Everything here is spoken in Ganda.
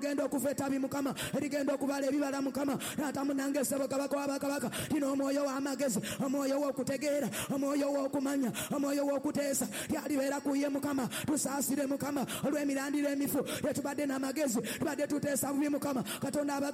genda okufeta bi Mukama erigenda okubala ebibala Mukama taata munange sebo kabaka wabakabaka tino omwoyo w'amagezi omwoyo w'okutegeera omwoyo w'okumanya omwoyo w'okuteesa yalibeera kuye Mukama tusaasire Mukama olw'emirandiro emifu etubadde n'amagezi tubadde tuteesa bubi Mukama Katonda